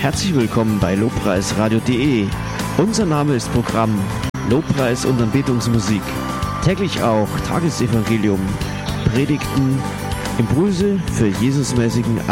Herzlich willkommen bei lobpreisradio.de. Unser Name ist Programm Lobpreis und Anbetungsmusik. Täglich auch Tagesevangelium, Predigten, Impulse für Jesusmäßigen